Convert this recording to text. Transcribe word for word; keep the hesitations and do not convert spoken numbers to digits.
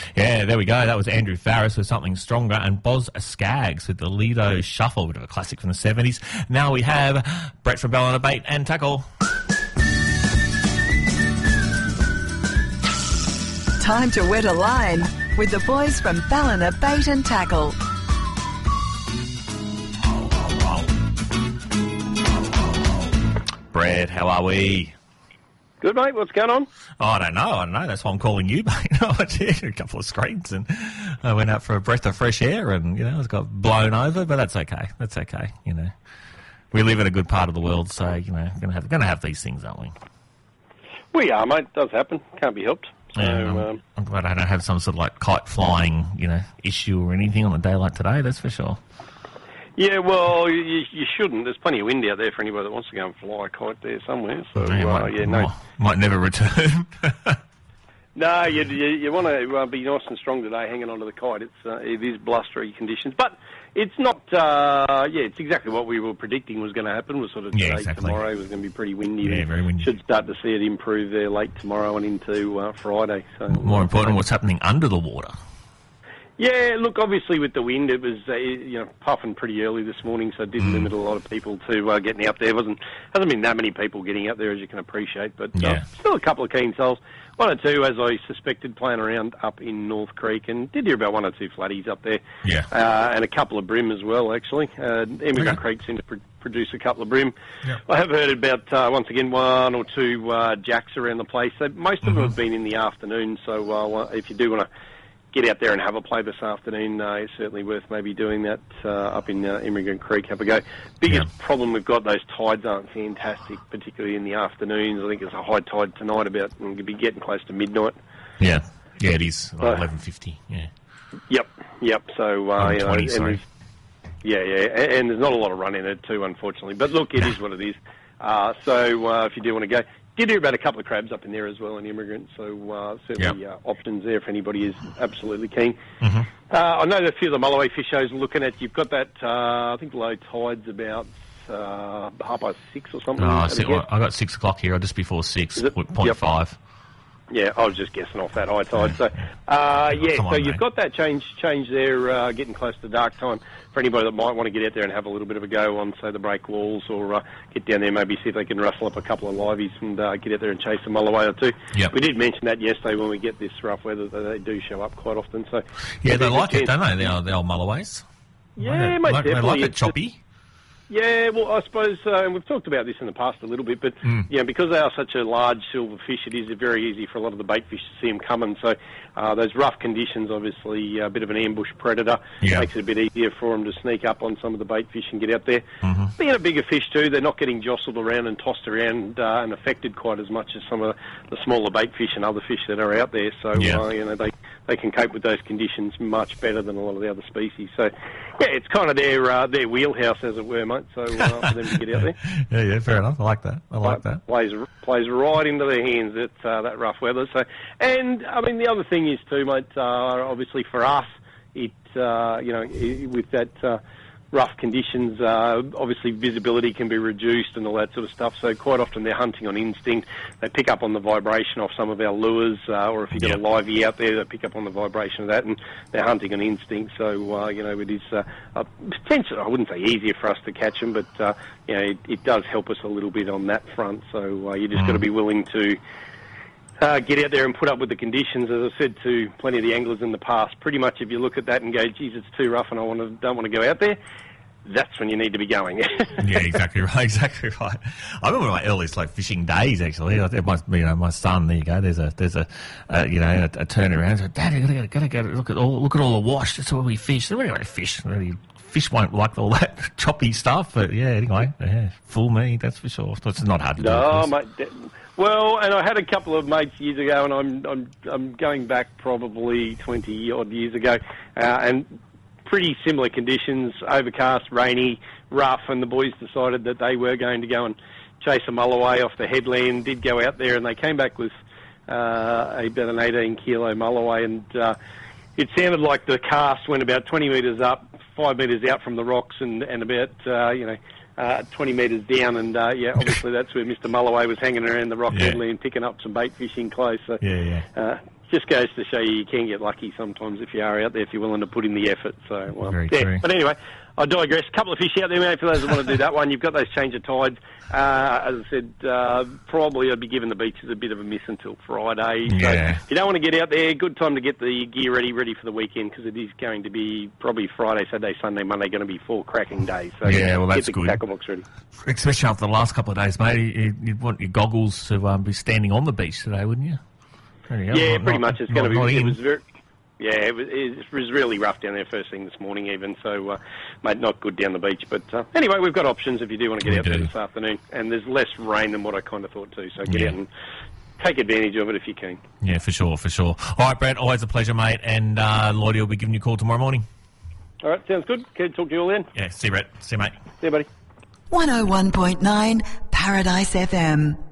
Yeah, there we go. That was Andrew Farris with Something Stronger and Boz Skaggs with the Lido Shuffle, bit of a classic from the seventies. Now we have Brett from Ballina Bait and Tackle. Time to wet a line with the boys from Ballina Bait and Tackle. Brett, how are we? Good, mate. What's going on? Oh, I don't know. I don't know. That's why I'm calling you, mate. I did a couple of screens and I went out for a breath of fresh air and, you know, it got blown over, but that's okay. That's okay, you know. We live in a good part of the world, so, you know, we're going to have, going to have these things, aren't we? We are, mate. It does happen. Can't be helped. So, yeah, I'm, um, I'm glad I don't have some sort of, like, kite flying, you know, issue or anything on a day like today, that's for sure. Yeah, well, you, you shouldn't. There's plenty of wind out there for anybody that wants to go and fly a kite there somewhere. So, yeah, uh, might, yeah, no. Might, might never return. No, you, you, you want to uh, be nice and strong today hanging onto the kite. It's uh, It is blustery conditions. But it's not, uh, yeah, it's exactly what we were predicting was going to happen. Was sort of Yeah, today, exactly. tomorrow was going to be pretty windy. Yeah, very windy. Should start to see it improve there late tomorrow and into uh, Friday. So More important, what's happening under the water. Yeah, look, obviously with the wind, it was uh, you know puffing pretty early this morning, so it did mm. limit a lot of people to uh, getting out there. wasn't hasn't been that many people getting out there, as you can appreciate, but uh, yeah. still a couple of keen souls. One or two, as I suspected, playing around up in North Creek, and did hear about one or two flatties up there, yeah, uh, and a couple of brim as well. Actually, uh, Emigrant okay. Creek seemed to pr- produce a couple of brim. Yeah. I have heard about uh, once again one or two uh, jacks around the place. So most of mm-hmm. them have been in the afternoon. So uh, if you do want to get out there and have a play this afternoon, uh, it's certainly worth maybe doing that uh, up in uh, Immigrant Creek. Have a go. Biggest yeah. problem we've got, those tides aren't fantastic, particularly in the afternoons. I think it's a high tide tonight, about and could be getting close to midnight. Yeah, yeah, it is like uh, eleven fifty. Yeah. Yep, yep. So uh, you know, twenty, and sorry. yeah, yeah, and, and there's not a lot of run in it too, unfortunately. But look, it is what it is. Uh, so uh, if you do want to go. Did hear about a couple of crabs up in there as well, an Immigrant, so uh, certainly yep. uh, options there if anybody is absolutely keen. Mm-hmm. Uh, I know that a few of the Mulloway fish shows are looking at, you've got that, uh, I think low tide's about uh, half past six or something. Oh, I, see, well, I got six o'clock here, just before six, point yep. five. Yeah, I was just guessing off that high tide. So, uh, yeah, Come so on, you've mate. got that change change there, uh, getting close to dark time. For anybody that might want to get out there and have a little bit of a go on, say, the break walls, or uh, get down there, maybe see if they can rustle up a couple of liveys and uh, get out there and chase a mulloway or two. Yep. We did mention that yesterday when we get this rough weather, that they do show up quite often. So Yeah, they like it, don't they, the old, the old mulloways? Yeah, they, mate, like, definitely. They like it It's choppy. Yeah, well, I suppose, uh, and we've talked about this in the past a little bit, but Mm. yeah, because they are such a large silver fish, it is very easy for a lot of the bait fish to see them coming. So uh, those rough conditions, obviously, a bit of an ambush predator, Yeah. makes it a bit easier for them to sneak up on some of the bait fish and get out there. Mm-hmm. Being a bigger fish too, they're not getting jostled around and tossed around uh, and affected quite as much as some of the smaller bait fish and other fish that are out there. So Yeah. uh, you know they they can cope with those conditions much better than a lot of the other species. So yeah, it's kind of their uh, their wheelhouse, as it were, mate. So uh, for them to get out there. Yeah, yeah, fair enough. I like that. I like that. Plays plays right into their hands at uh, that rough weather. So, and I mean the other thing is too, mate. Uh, obviously for us, it uh, you know i with that uh, rough conditions, uh, obviously visibility can be reduced and all that sort of stuff. So quite often they're hunting on instinct. They pick up on the vibration off some of our lures, uh, or if you get Yep. a livey out there, they pick up on the vibration of that, and they're hunting on instinct. So uh, you know it is uh, uh, potentially, I wouldn't say easier for us to catch them, but uh, you know it, it does help us a little bit on that front. So uh, you just Mm. got to be willing to. Uh, get out there and put up with the conditions. As I said to plenty of the anglers in the past, pretty much if you look at that and go, geez, it's too rough and I want to, don't want to go out there, that's when you need to be going. Yeah, exactly right. Exactly right. I remember my earliest like fishing days. Actually, I think my you know my son. There you go. There's a there's a uh, you know a, a turnaround. So, Dad, you gotta gotta gotta look at all look at all the wash. That's where we fish. Where do we fish? Really, fish won't like all that choppy stuff. But yeah, anyway, yeah, fool me. That's for sure. It's not hard to do. No, of course. mate. de- Well, and I had a couple of mates years ago, and I'm I'm I'm going back probably twenty odd years ago, uh, and pretty similar conditions: overcast, rainy, rough, and the boys decided that they were going to go and chase a mulloway off the headland. Did go out there, and they came back with uh, about an eighteen kilo mulloway, and uh, it sounded like the cast went about twenty metres up, five metres out from the rocks, and and about uh, you know. Uh, twenty metres down, and uh, yeah, obviously that's where Mister Mulloway was hanging around the rock Yeah. headland picking up some bait fishing close. So, Yeah, yeah. Uh, just goes to show you you can get lucky sometimes if you are out there, if you're willing to put in the effort. So, well, Very yeah. true. But anyway, I digress. A couple of fish out there, mate, for those that want to do that one. You've got those change of tides. Uh, as I said, uh, probably I'd be giving the beaches a bit of a miss until Friday. Yeah. So if you don't want to get out there, good time to get the gear ready, ready for the weekend, because it is going to be probably Friday, Saturday, Sunday, Monday, going to be four cracking days. So Yeah, well, that's get the good. tackle box ready. Especially after the last couple of days, mate. You, you'd want your goggles to um, be standing on the beach today, wouldn't you? There you go. Yeah, Not- pretty not- much. It's not- going to not be. It in. was very. Yeah, it was, it was really rough down there first thing this morning even, so, uh, mate, not good down the beach. But uh, anyway, we've got options if you do want to get We out there do. this afternoon. And there's less rain than what I kind of thought too, so get Yeah. out and take advantage of it if you can. Yeah, for sure, for sure. All right, Brett, always a pleasure, mate. And uh, Lloydie will be giving you a call tomorrow morning. All right, sounds good. Can talk to you all then. Yeah, see you, Brett. See you, mate. See you, buddy. one oh one point nine Paradise F M.